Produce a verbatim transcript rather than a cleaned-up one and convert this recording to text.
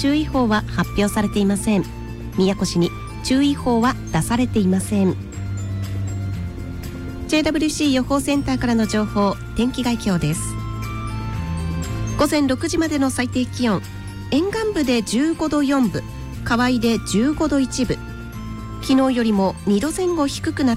注意報は発表されていません。宮古市に注意報は出されていません。 ジェイダブリューシー 予報センターからの情報、天気概況です。午前ろくじまでの最低気温、沿岸部でじゅうごどよんぶ、河合でじゅうごどいちぶ、昨日よりもにどぜん後低くなって